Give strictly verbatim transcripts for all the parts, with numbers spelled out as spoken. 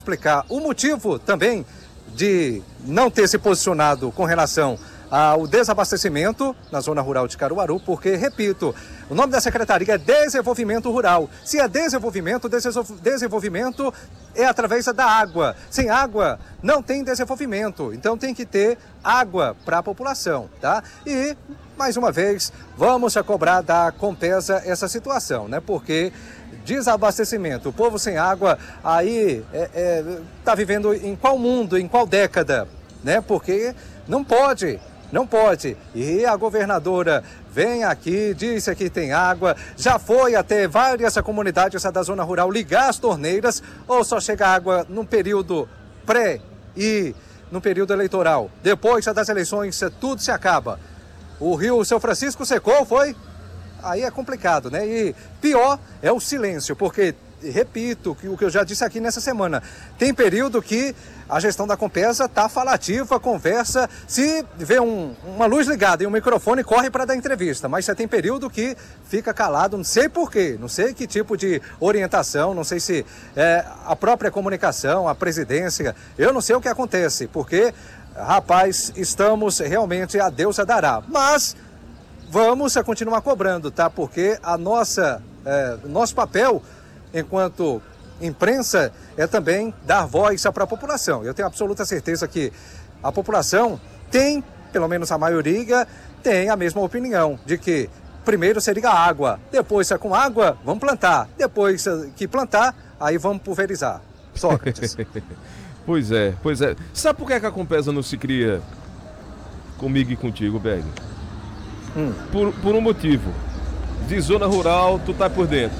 Explicar o motivo também de não ter se posicionado com relação ao desabastecimento na zona rural de Caruaru, porque, repito, o nome da secretaria é Desenvolvimento Rural. Se é desenvolvimento, desenvolvimento é através da água. Sem água, não tem desenvolvimento. Então tem que ter água para a população, tá? E, mais uma vez, vamos a cobrar da Compesa essa situação, né? Porque desabastecimento, o povo sem água, aí é, é, tá vivendo em qual mundo, em qual década, né? Porque não pode, não pode. E a governadora vem aqui, disse que tem água, já foi até várias comunidades da zona rural ligar as torneiras, ou só chega água num período pré e no período eleitoral. Depois das eleições, tudo se acaba. O rio São Francisco secou, foi? Aí é complicado, né? E pior é o silêncio, porque, repito, que o que eu já disse aqui nessa semana, tem período que a gestão da Compesa está falativa, conversa, se vê um, uma luz ligada e um microfone, corre para dar entrevista, mas você tem período que fica calado, não sei porquê, não sei que tipo de orientação, não sei se é a própria comunicação, a presidência, eu não sei o que acontece, porque, rapaz, estamos realmente a Deus a dará, mas vamos a continuar cobrando, tá? Porque a nossa, é, nosso papel enquanto imprensa é também dar voz para a população. Eu tenho absoluta certeza que a população tem, pelo menos a maioria, tem a mesma opinião de que primeiro seria a água, depois se é com água, vamos plantar, depois que plantar, aí vamos pulverizar. Sócrates. Pois é, pois é. Sabe por que a Compesa não se cria comigo e contigo, Berg? Hum. Por, por um motivo. De zona rural, tu tá por dentro.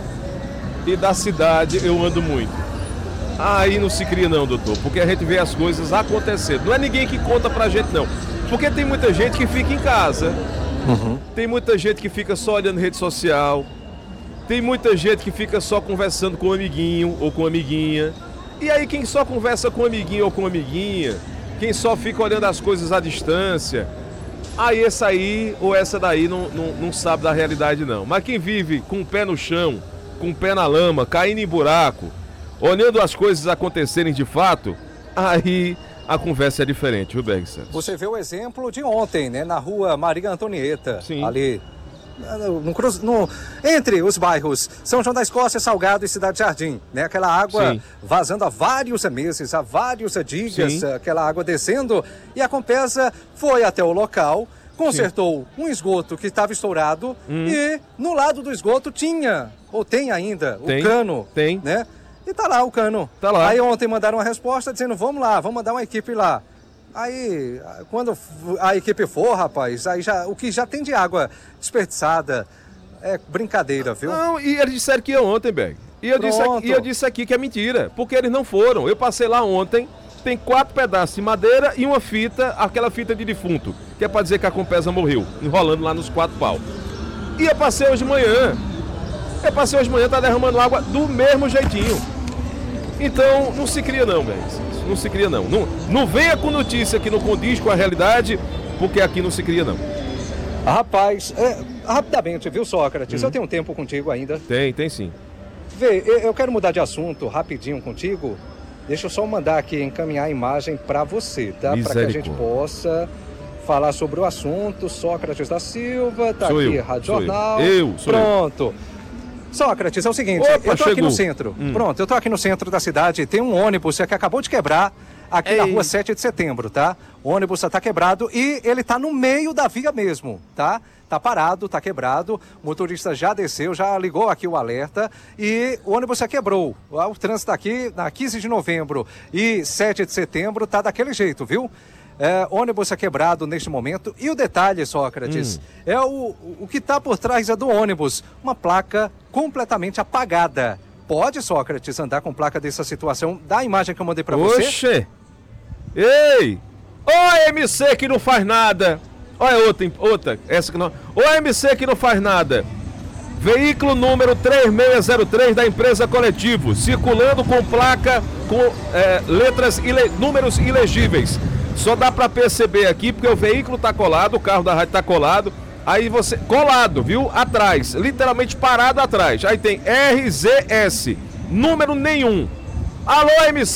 E da cidade, eu ando muito. Aí não se cria não, doutor. Porque a gente vê as coisas acontecendo. Não é ninguém que conta pra gente, não. Porque tem muita gente que fica em casa. Uhum. Tem muita gente que fica só olhando rede social. Tem muita gente que fica só conversando com um amiguinho ou com uma amiguinha. E aí quem só conversa com um amiguinho ou com uma amiguinha, quem só fica olhando as coisas à distância, aí essa aí ou essa daí não, não, não sabe da realidade não. Mas quem vive com o pé no chão, com o pé na lama, caindo em buraco, olhando as coisas acontecerem de fato, aí a conversa é diferente, viu, Berg Santos? Você vê o exemplo de ontem, né? Na rua Maria Antonieta. Sim. Ali no, cruz, no, entre os bairros São João da Escócia, Salgado e Cidade Jardim, né? Aquela água Sim. vazando há vários meses, há vários dias, Sim. aquela água descendo, e a Compesa foi até o local, consertou Sim. um esgoto que estava estourado hum. e no lado do esgoto tinha, ou tem ainda, tem, o cano, tem. né? E tá lá o cano. Tá lá. Aí ontem mandaram uma resposta dizendo, vamos lá, vamos mandar uma equipe lá. Aí, quando a equipe for, rapaz, aí já, o que já tem de água desperdiçada é brincadeira, viu? Não, e eles disseram que ia ontem, Berg. E eu, disse aqui, e eu disse aqui que é mentira, porque eles não foram. Eu passei lá ontem, tem quatro pedaços de madeira e uma fita, aquela fita de defunto, que é pra dizer que a Compesa morreu, enrolando lá nos quatro pau. E eu passei hoje de manhã. Eu passei hoje de manhã, tá derramando água do mesmo jeitinho. Então, não se cria não, Berg. Não se cria não. não. Não venha com notícia que não condiz com a realidade, porque aqui não se cria não. Rapaz, é, rapidamente, viu, Sócrates? Hum. Eu tenho um tempo contigo ainda. Tem, tem sim. Vê, eu quero mudar de assunto rapidinho contigo. Deixa eu só mandar aqui, encaminhar a imagem para você, tá? Para que a gente possa falar sobre o assunto. Sócrates da Silva, tá sou aqui, eu, Rádio Jornal. Eu, eu sou Pronto. Eu. Sócrates, é o seguinte, Opa, eu tô chegou. aqui no centro. Hum. Pronto, eu tô aqui no centro da cidade, tem um ônibus que acabou de quebrar aqui Ei. na rua sete de setembro, tá? O ônibus tá quebrado e ele tá no meio da via mesmo, tá? Tá parado, tá quebrado, o motorista já desceu, já ligou aqui o alerta e o ônibus já quebrou. O trânsito aqui na quinze de novembro e sete de setembro tá daquele jeito, viu? É, ônibus é quebrado neste momento. E o detalhe, Sócrates, hum. é o, o que está por trás do ônibus. Uma placa completamente apagada. Pode, Sócrates, andar com placa dessa situação da imagem que eu mandei para você? Oxê! Ei! Ô M C que não faz nada! Olha outra, outra, essa que não... Ô M C que não faz nada! Veículo número três seis zero três da empresa Coletivo, circulando com placa com é, letras, ile... números ilegíveis. Só dá pra perceber aqui, porque o veículo tá colado, o carro da rádio tá colado, aí você, colado, viu? Atrás, literalmente parado atrás. Aí tem R Z S, número nenhum. Alô, M C!